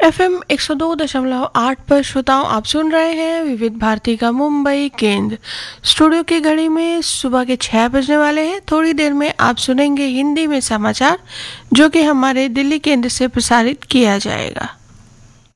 FM 102.8 पर श्रोताओं आप सुन रहे हैं विविध भारती का मुंबई केंद्र। स्टूडियो की घड़ी में सुबह के 6 बजने वाले हैं। थोड़ी देर में आप सुनेंगे हिंदी में समाचार जो कि हमारे दिल्ली केंद्र से प्रसारित किया जाएगा।